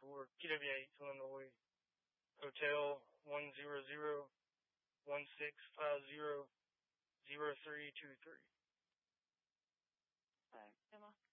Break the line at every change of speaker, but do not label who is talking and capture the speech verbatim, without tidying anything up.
for K W eight, Illinois, Hotel one zero zero one six five zero zero three two three.
Alright, Emma.